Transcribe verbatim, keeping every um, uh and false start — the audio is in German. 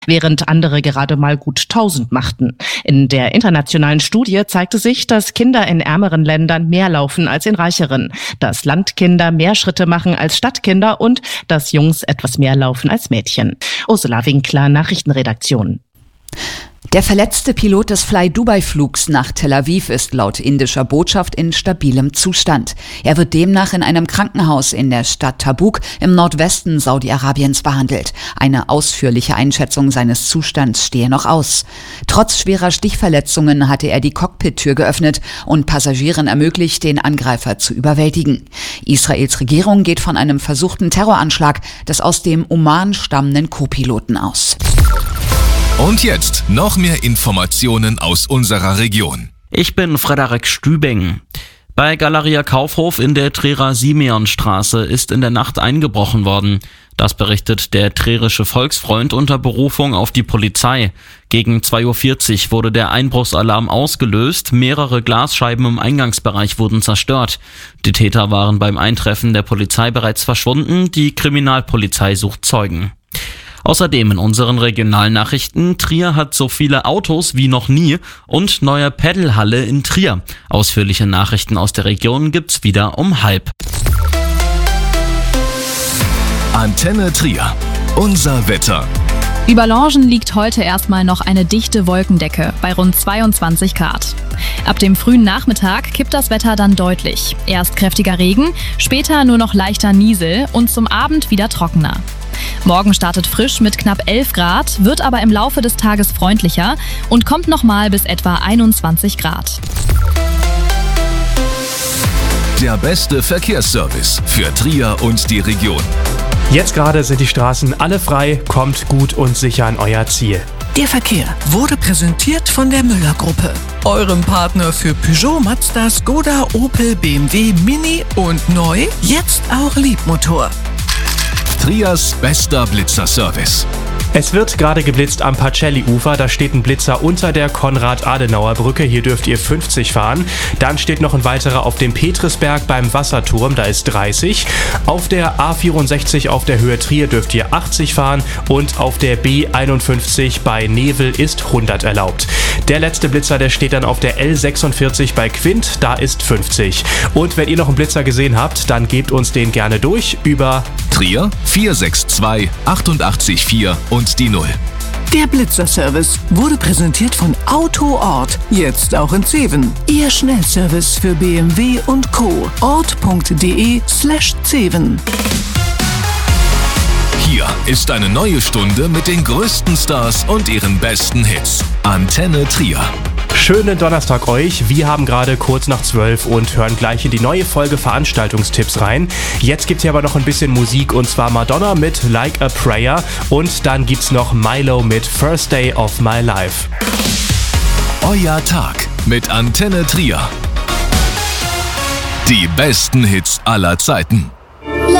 während andere gerade mal gut tausend machten. In der internationalen Studie zeigte sich, dass Kinder in ärmeren Ländern mehr laufen als in reicheren, dass Landkinder mehr Schritte machen als Stadtkinder und dass Jungs etwas mehr laufen als Mädchen. Ursula Winkler, Nachrichtenredaktion. Der verletzte Pilot des Fly-Dubai-Flugs nach Tel Aviv ist laut indischer Botschaft in stabilem Zustand. Er wird demnach in einem Krankenhaus in der Stadt Tabuk im Nordwesten Saudi-Arabiens behandelt. Eine ausführliche Einschätzung seines Zustands stehe noch aus. Trotz schwerer Stichverletzungen hatte er die Cockpit-Tür geöffnet und Passagieren ermöglicht, den Angreifer zu überwältigen. Israels Regierung geht von einem versuchten Terroranschlag des aus dem Oman stammenden Co-Piloten aus. Und jetzt noch mehr Informationen aus unserer Region. Ich bin Frederik Stübing. Bei Galeria Kaufhof in der Trierer Simeonstraße ist in der Nacht eingebrochen worden. Das berichtet der trierische Volksfreund unter Berufung auf die Polizei. Gegen zwei Uhr vierzig wurde der Einbruchsalarm ausgelöst. Mehrere Glasscheiben im Eingangsbereich wurden zerstört. Die Täter waren beim Eintreffen der Polizei bereits verschwunden. Die Kriminalpolizei sucht Zeugen. Außerdem in unseren regionalen Nachrichten, Trier hat so viele Autos wie noch nie und neue Paddelhalle in Trier. Ausführliche Nachrichten aus der Region gibt's wieder um halb. Antenne Trier. Unser Wetter. Über Lorschen liegt heute erstmal noch eine dichte Wolkendecke bei rund zweiundzwanzig Grad. Ab dem frühen Nachmittag kippt das Wetter dann deutlich. Erst kräftiger Regen, später nur noch leichter Niesel und zum Abend wieder trockener. Morgen startet frisch mit knapp elf Grad, wird aber im Laufe des Tages freundlicher und kommt nochmal bis etwa einundzwanzig Grad. Der beste Verkehrsservice für Trier und die Region. Jetzt gerade sind die Straßen alle frei, kommt gut und sicher an euer Ziel. Der Verkehr wurde präsentiert von der Müller-Gruppe, eurem Partner für Peugeot, Mazda, Skoda, Opel, B M W, Mini und neu, jetzt auch Liebmotor. Triers bester Blitzerservice. Es wird gerade geblitzt am Pacelli-Ufer, da steht ein Blitzer unter der Konrad-Adenauer-Brücke, hier dürft ihr fünfzig fahren. Dann steht noch ein weiterer auf dem Petrisberg beim Wasserturm, da ist dreißig. Auf der A vierundsechzig auf der Höhe Trier dürft ihr achtzig fahren und auf der B einundfünfzig bei Nevel ist hundert erlaubt. Der letzte Blitzer, der steht dann auf der L sechsundvierzig bei Quint, da ist fünfzig. Und wenn ihr noch einen Blitzer gesehen habt, dann gebt uns den gerne durch über Trier vier sechs zwei achtundachtzig vier und die null. Der Blitzerservice wurde präsentiert von Autoort, jetzt auch in Zeven. Ihr Schnellservice für B M W und Co. ort.de slash Zeven. Hier ist eine neue Stunde mit den größten Stars und ihren besten Hits. Antenne Trier. Schönen Donnerstag euch. Wir haben gerade kurz nach zwölf und hören gleich in die neue Folge Veranstaltungstipps rein. Jetzt gibt's hier aber noch ein bisschen Musik und zwar Madonna mit Like a Prayer und dann gibt's noch Milo mit First Day of My Life. Euer Tag mit Antenne Trier. Die besten Hits aller Zeiten.